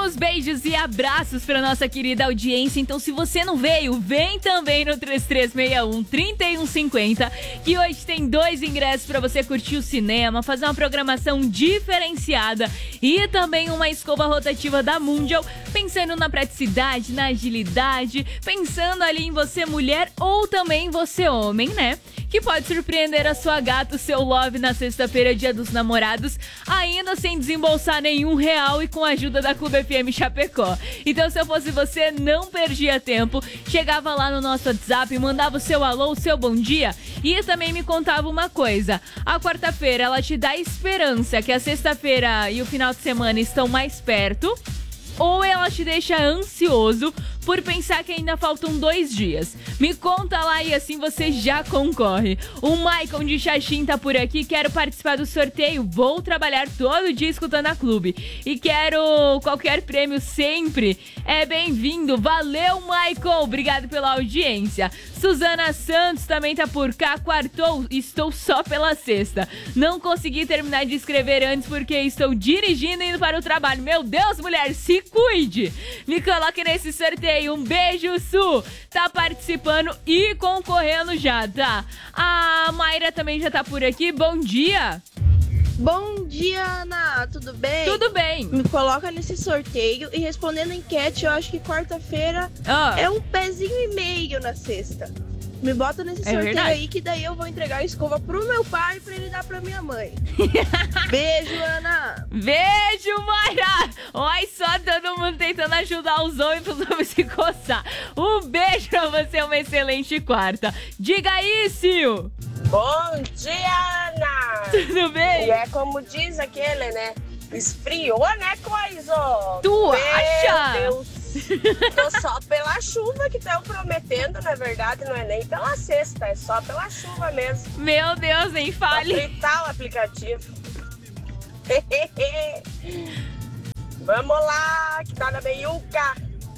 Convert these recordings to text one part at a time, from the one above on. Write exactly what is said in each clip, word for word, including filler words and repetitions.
Muitíssimos beijos e abraços para nossa querida audiência. Então, se você não veio, vem também no três três seis um, três um cinco zero, que hoje tem dois ingressos para você curtir o cinema, fazer uma programação diferenciada e também uma escova rotativa da Mundial, pensando na praticidade, na agilidade, pensando ali em você mulher ou também você homem, né? Que pode surpreender a sua gata, o seu love na sexta-feira, dia dos namorados, ainda sem desembolsar nenhum real e com a ajuda da Clube F M Chapecó. Então, se eu fosse você, não perdia tempo, chegava lá no nosso WhatsApp, mandava o seu alô, o seu bom dia e também me contava uma coisa. A quarta-feira, ela te dá esperança que a sexta-feira e o final de semana estão mais perto, ou ela te deixa ansioso por pensar que ainda faltam dois dias. Me conta lá e assim você já concorre. O Maicon de Xaxim tá por aqui, quero participar do sorteio, vou trabalhar todo dia escutando a Clube e quero qualquer prêmio sempre. É bem-vindo, valeu Maicon, obrigado pela audiência. Suzana Santos também tá por cá, quartou, estou só pela sexta. Não consegui terminar de escrever antes porque estou dirigindo e indo para o trabalho. Meu Deus, mulher, se cuide. Me coloque nesse sorteio. Um beijo, Su. Tá participando e concorrendo já, tá? A Mayra também já tá por aqui. Bom dia. Bom dia, Ana. Tudo bem? Tudo bem. Me coloca nesse sorteio e respondendo a enquete, eu acho que quarta-feira oh. é um pezinho e meio na sexta. Me bota nesse é sorteio verdade. aí que daí eu vou entregar a escova pro meu pai pra ele dar pra minha mãe. Beijo, Ana. Beijo, Mayra. Olha só, todo mundo tentando ajudar os homens pros homens se coçar. Um beijo pra você, uma excelente quarta. Diga aí, Sil. Bom dia, Ana. Tudo bem? E é como diz aquele, né? Esfriou, né, coisa? Tu Meu acha? Deus. Tô só pela chuva que estão prometendo, na verdade, não é nem pela sexta, é só pela chuva mesmo. Meu Deus, nem fale. Pra fritar o aplicativo. Vamos lá, que tá na meiuca.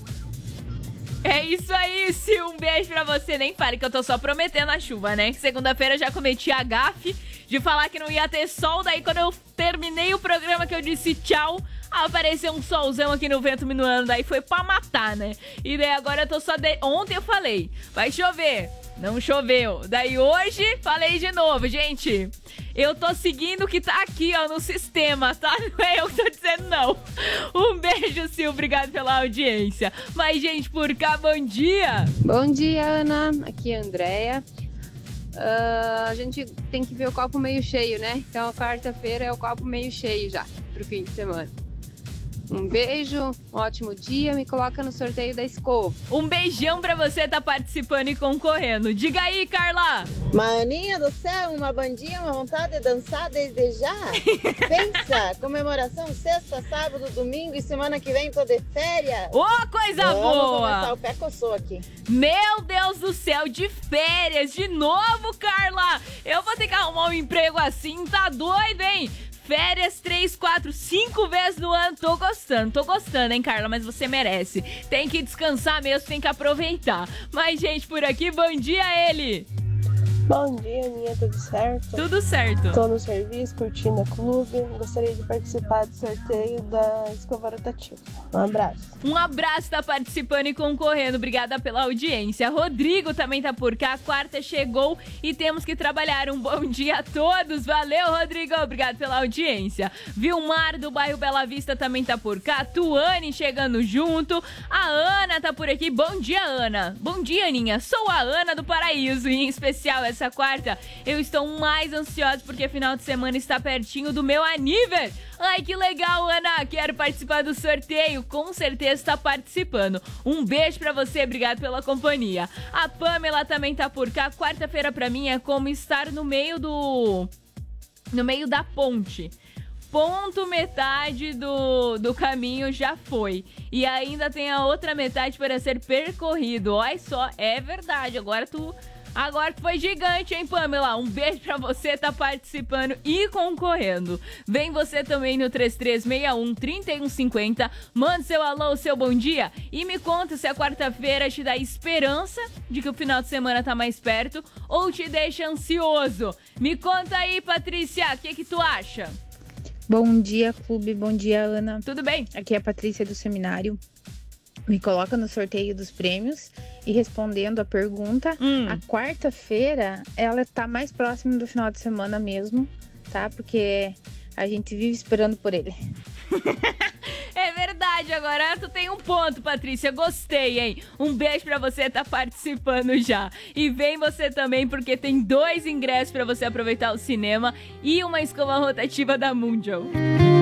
É isso aí, Sil. Um beijo pra você. Nem fale que eu tô só prometendo a chuva, né? Segunda-feira já cometi a gafe de falar que não ia ter sol. Daí quando eu terminei o programa que eu disse tchau, apareceu um solzão aqui no vento minuano. Daí foi pra matar, né? E daí agora eu tô só... De... Ontem eu falei, vai chover. Não choveu. Daí hoje, falei de novo. Gente, eu tô seguindo o que tá aqui, ó, no sistema, tá? Não é eu que tô dizendo, não. Um beijo, Sil. Obrigado pela audiência. Mas, gente, por cá, bom dia. Bom dia, Ana. Aqui é a Andréia. Uh, a gente tem que ver o copo meio cheio, né? Então, quarta-feira é o copo meio cheio já, pro fim de semana. Um beijo, um ótimo dia, me coloca no sorteio da escova. Um beijão pra você tá participando e concorrendo. Diga aí, Carla. Maninha do céu, uma bandinha, uma vontade de dançar desde já. Pensa, comemoração sexta, sábado, domingo e semana que vem tô de férias. Ô, oh, coisa Vamos boa. começar, o pé coçou aqui. Meu Deus do céu, de férias de novo, Carla. Eu vou ter que arrumar um emprego assim, tá doido, hein? Férias três, quatro, cinco vezes no ano. Tô gostando, tô gostando, hein, Carla? Mas você merece. Tem que descansar mesmo, tem que aproveitar. Mas, gente, por aqui, bom dia, ele. Bom dia, Aninha, tudo certo? Tudo certo. Tô no serviço, curtindo a clube. Gostaria de participar do sorteio da escova rotativa. Um abraço. Um abraço, tá participando e concorrendo. Obrigada pela audiência. Rodrigo também tá por cá. A quarta chegou e temos que trabalhar. Um bom dia a todos. Valeu, Rodrigo. Obrigado pela audiência. Vilmar, do bairro Bela Vista, também tá por cá. Tuane chegando junto. A Ana tá por aqui. Bom dia, Ana. Bom dia, Aninha. Sou a Ana do Paraíso e, em especial, essa quarta eu estou mais ansiosa porque final de semana está pertinho do meu aniversário. Ai, que legal, Ana. Quero participar do sorteio. Com certeza está participando. Um beijo pra você. Obrigado pela companhia. A Pamela também tá por cá. Quarta-feira pra mim é como estar no meio do... No meio da ponte. Ponto metade do, do caminho já foi. E ainda tem a outra metade para ser percorrido. Olha só, é verdade. Agora tu... Agora que foi gigante, hein, Pamela? Um beijo pra você, tá participando e concorrendo. Vem você também no três três seis um, três um cinco zero. Manda seu alô, seu bom dia. E me conta se a quarta-feira te dá esperança de que o final de semana tá mais perto ou te deixa ansioso. Me conta aí, Patrícia, o que que tu acha? Bom dia, clube. Bom dia, Ana. Tudo bem? Aqui é a Patrícia do Seminário. Me coloca no sorteio dos prêmios e respondendo a pergunta, hum. a quarta-feira, ela tá mais próxima do final de semana mesmo, tá? Porque a gente vive esperando por ele. É verdade, agora tu tem um ponto, Patrícia, gostei, hein? Um beijo pra você, tá participando já. E vem você também, porque tem dois ingressos pra você aproveitar o cinema e uma escova rotativa da Mundial.